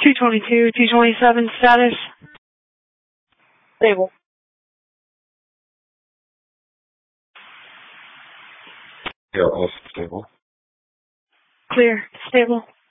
222, 227 status. Stable. Yeah, also stable. Clear. Stable.